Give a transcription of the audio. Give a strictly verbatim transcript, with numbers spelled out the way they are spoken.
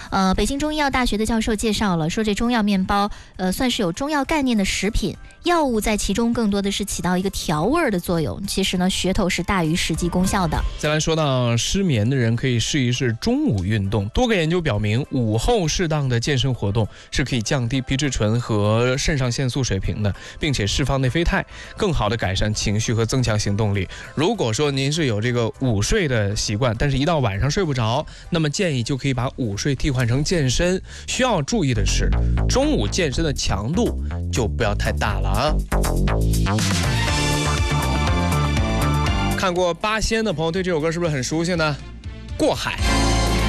呃，北京中医药大学的教授介绍了，说这中药面包，呃，算是有中药概念的食品，药物在其中更多的是起到一个调味的作用。其实呢，噱头是大于实际功效的。 再来说到失眠的人，可以试一试中午运动。多个研究表明，午后适当的健身活动是可以降低皮质醇和肾上腺素水平的，并且释放内啡肽，更好的改善情绪和增强行动力。如果说您是有这个午睡的习惯，但是一到晚上睡不着，那么建议就可以把午睡替换成健身。需要注意的是，中午健身的强度就不要太大了啊。看过八仙的朋友对这首歌是不是很熟悉呢？过海。